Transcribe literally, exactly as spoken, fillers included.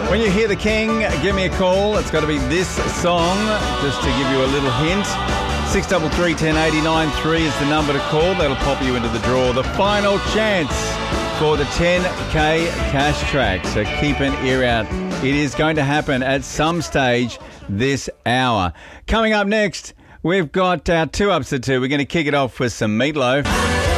When you hear the King, give me a call. It's got to be this song, just to give you a little hint. six three three, one zero eight nine three is the number to call. That'll pop you into the draw. The final chance for the ten K cash track. So keep an ear out. It is going to happen at some stage this hour. Coming up next, we've got our two ups to two. We're going to kick it off with some Meatloaf.